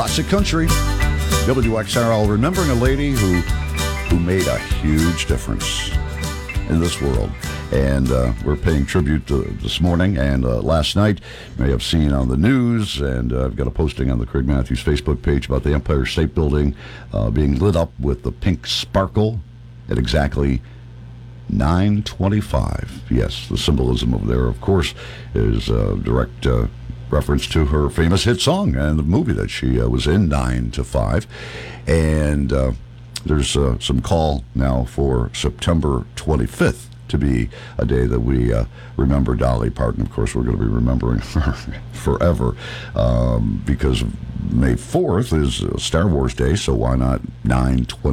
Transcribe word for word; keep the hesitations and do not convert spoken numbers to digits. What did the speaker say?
classic country. W X R L, remembering a lady who who made a huge difference in this world. And uh, we're paying tribute to this morning and uh, last night. You may have seen on the news, and uh, I've got a posting on the Craig Matthews Facebook page about the Empire State Building uh, being lit up with the pink sparkle at exactly nine twenty-five. Yes, the symbolism over there, of course, is a direct uh, reference to her famous hit song and the movie that she uh, was in, nine to five. And uh, there's uh, some call now for September twenty-fifth to be a day that we uh, remember Dolly Parton. Of course, we're going to be remembering her forever um, because May fourth is Star Wars Day, so why not nine twenty?